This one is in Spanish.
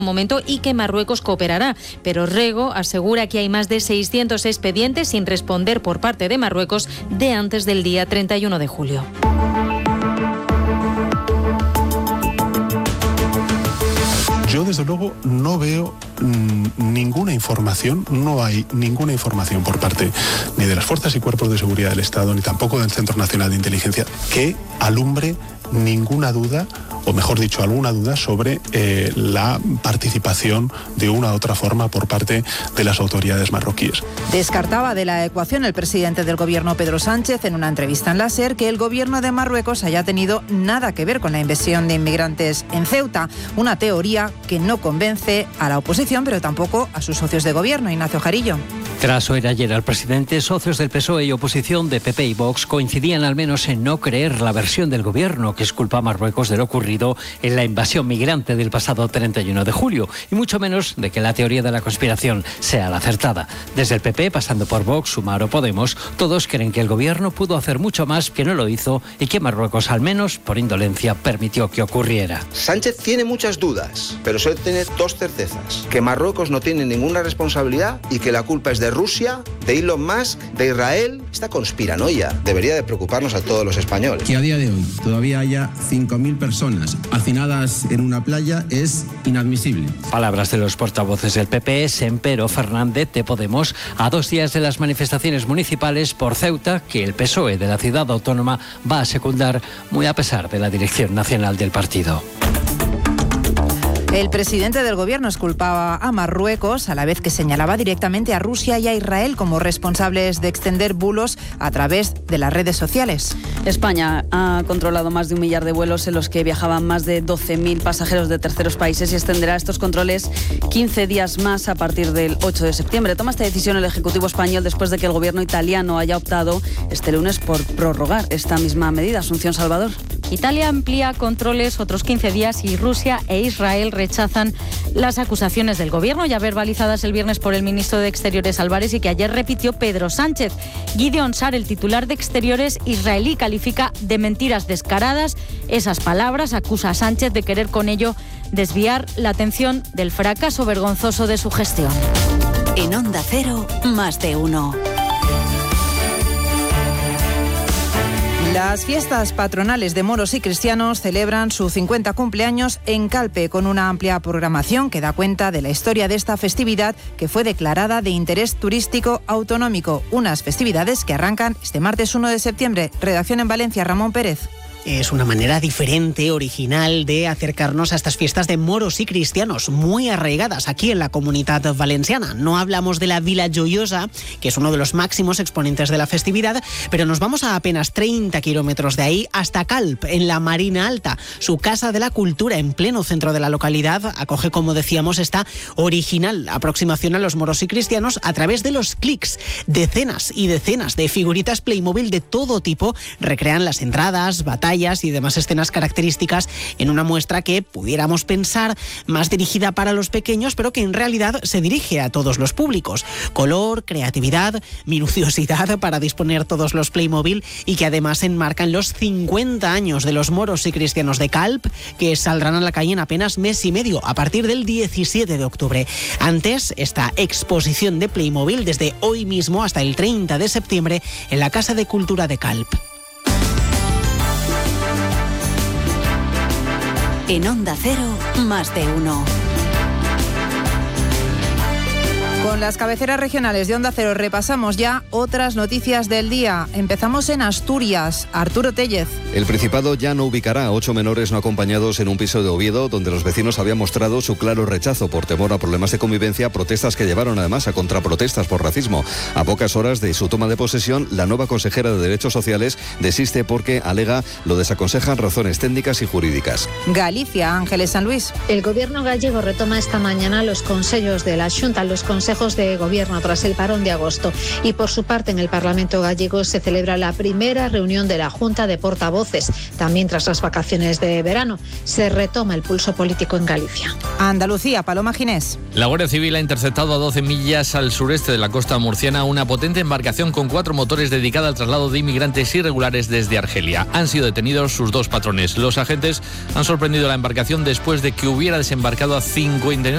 momento y que Marruecos cooperará, pero Rego asegura que hay más de 600 expedientes sin responder por parte de Marruecos de antes del día 31 de julio. Yo, desde luego, no veo ninguna información, no hay ninguna información por parte ni de las fuerzas y cuerpos de seguridad del Estado, ni tampoco del Centro Nacional de Inteligencia, que alumbre ninguna duda, o mejor dicho, alguna duda sobre la participación de una u otra forma por parte de las autoridades marroquíes. Descartaba de la ecuación el presidente del gobierno, Pedro Sánchez, en una entrevista en la SER, que el gobierno de Marruecos haya tenido nada que ver con la invasión de inmigrantes en Ceuta, una teoría que no convence a la oposición, pero tampoco a sus socios de gobierno. Ignacio Jarillo. Tras oír ayer al presidente, socios del PSOE y oposición de PP y Vox coincidían al menos en no creer la versión del gobierno que culpa a Marruecos de lo ocurrido en la invasión migrante del pasado 31 de julio, y mucho menos de que la teoría de la conspiración sea la acertada. Desde el PP, pasando por Vox, Sumar o Podemos, todos creen que el gobierno pudo hacer mucho más, que no lo hizo y que Marruecos, al menos por indolencia, permitió que ocurriera. Sánchez tiene muchas dudas, pero solo tiene dos certezas: que Marruecos no tiene ninguna responsabilidad y que la culpa es de Rusia, de Elon Musk, de Israel. Esta conspiranoia debería de preocuparnos a todos los españoles. Que a día de hoy todavía haya 5.000 personas hacinadas en una playa es inadmisible. Palabras de los portavoces del PP, Semper o Fernández de Podemos, a 2 días de las manifestaciones municipales por Ceuta, que el PSOE de la ciudad autónoma va a secundar, muy a pesar de la dirección nacional del partido. El presidente del gobierno culpaba a Marruecos, a la vez que señalaba directamente a Rusia y a Israel como responsables de extender bulos a través de las redes sociales. España ha controlado más de 1 millar de vuelos en los que viajaban más de 12.000 pasajeros de terceros países y extenderá estos controles 15 días más a partir del 8 de septiembre. Toma esta decisión el Ejecutivo español después de que el gobierno italiano haya optado este lunes por prorrogar esta misma medida. Asunción Salvador. Italia amplía controles otros 15 días y Rusia e Israel rechazan las acusaciones del gobierno, ya verbalizadas el viernes por el ministro de Exteriores Álvarez y que ayer repitió Pedro Sánchez. Gideon Sa'ar, el titular de Exteriores israelí, califica de mentiras descaradas esas palabras, acusa a Sánchez de querer con ello desviar la atención del fracaso vergonzoso de su gestión. En Onda Cero, más de uno. Las fiestas patronales de moros y cristianos celebran su 50 cumpleaños en Calpe, con una amplia programación que da cuenta de la historia de esta festividad que fue declarada de interés turístico autonómico. Unas festividades que arrancan este martes 1 de septiembre. Redacción en Valencia, Ramón Pérez. Es una manera diferente, original, de acercarnos a estas fiestas de moros y cristianos, muy arraigadas aquí en la Comunitat Valenciana. No hablamos de la Vila Joiosa, que es uno de los máximos exponentes de la festividad, pero nos vamos a apenas 30 kilómetros de ahí hasta Calp, en la Marina Alta. Su Casa de la Cultura, en pleno centro de la localidad, acoge, como decíamos, esta original aproximación a los moros y cristianos a través de los clics. Decenas y decenas de figuritas Playmobil de todo tipo recrean las entradas, batallas y demás escenas características en una muestra que pudiéramos pensar más dirigida para los pequeños, pero que en realidad se dirige a todos los públicos. Color, creatividad, minuciosidad para disponer todos los Playmobil, y que además enmarcan los 50 años de los moros y cristianos de Calp, que saldrán a la calle en apenas mes y medio, a partir del 17 de octubre. Antes, esta exposición de Playmobil desde hoy mismo hasta el 30 de septiembre en la Casa de Cultura de Calp. En Onda Cero, más de uno. Con las cabeceras regionales de Onda Cero repasamos ya otras noticias del día. Empezamos en Asturias. Arturo Tellez. El Principado ya no ubicará a 8 menores no acompañados en un piso de Oviedo, donde los vecinos habían mostrado su claro rechazo por temor a problemas de convivencia, protestas que llevaron además a contraprotestas por racismo. A pocas horas de su toma de posesión, la nueva consejera de Derechos Sociales desiste porque, alega, lo desaconsejan razones técnicas y jurídicas. Galicia, Ángeles San Luis. El gobierno gallego retoma esta mañana los consejos de la Xunta, los consejos de gobierno tras el parón de agosto. Y por su parte, en el Parlamento gallego se celebra la primera reunión de la Junta de Portavoces. También tras las vacaciones de verano se retoma el pulso político en Galicia. Andalucía, Paloma Ginés. La Guardia Civil ha interceptado a 12 millas al sureste de la costa murciana una potente embarcación con 4 motores dedicada al traslado de inmigrantes irregulares desde Argelia. Han sido detenidos sus 2 patrones. Los agentes han sorprendido la embarcación después de que hubiera desembarcado a 59